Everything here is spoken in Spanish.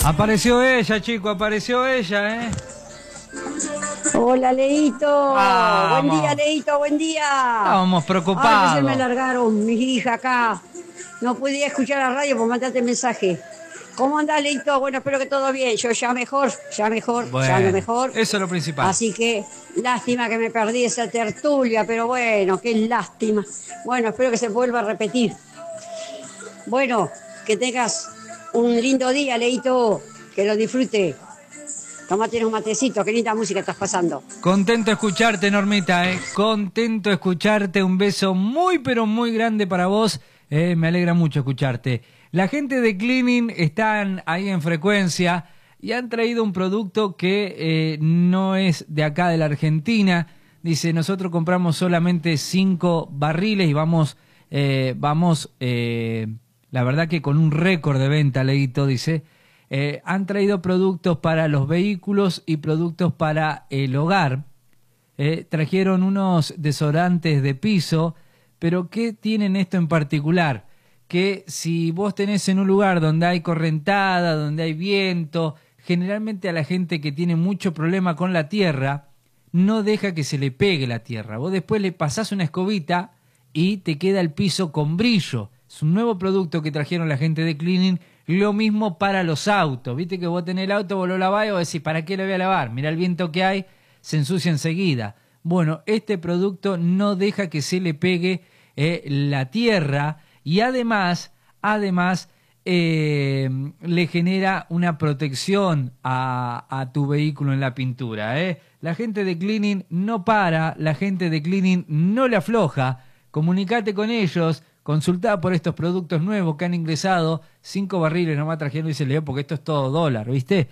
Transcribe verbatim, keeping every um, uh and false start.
Apareció ella, chico, apareció ella, ¿eh? Hola, Leito. Vamos. Buen día, Leito, buen día. Estábamos preocupados. Ay, se me largaron mis hijas acá. No podía escuchar la radio por mandarte mensaje. ¿Cómo andás, Leito? Bueno, espero que todo bien. Yo ya mejor, ya mejor, Bueno, ya lo mejor. eso es lo principal. Así que lástima que me perdí esa tertulia, pero bueno, qué lástima. Bueno, espero que se vuelva a repetir. Bueno, que tengas un lindo día, Leito. Que lo disfrute. Tomate un matecito, qué linda música estás pasando. Contento de escucharte, Normita, ¿eh? Contento de escucharte. Un beso muy, pero muy grande para vos. Eh, me alegra mucho escucharte. La gente de Cleaning están ahí en frecuencia y han traído un producto que eh, no es de acá de la Argentina. Dice, nosotros compramos solamente cinco barriles y vamos, eh, vamos, eh, la verdad que con un récord de venta, Leito, dice. Eh, han traído productos para los vehículos y productos para el hogar. Eh, trajeron unos desodorantes de piso, pero ¿qué tienen esto en particular? Que si vos tenés en un lugar donde hay correntada, donde hay viento, generalmente a la gente que tiene mucho problema con la tierra, no deja que se le pegue la tierra. Vos después le pasás una escobita y te queda el piso con brillo. Es un nuevo producto que trajeron la gente de Cleaning. Lo mismo para los autos. Viste que vos tenés el auto, vos lo lavás y vos decís, ¿para qué lo voy a lavar? Mirá el viento que hay, se ensucia enseguida. Bueno, este producto no deja que se le pegue eh, la tierra y además, además eh, le genera una protección a, a tu vehículo en la pintura. ¿eh? La gente de Cleaning no para, la gente de Cleaning no le afloja. Comunicate con ellos. Consultá por estos productos nuevos que han ingresado, cinco barriles nomás trajeron y se leo porque esto es todo dólar, ¿viste?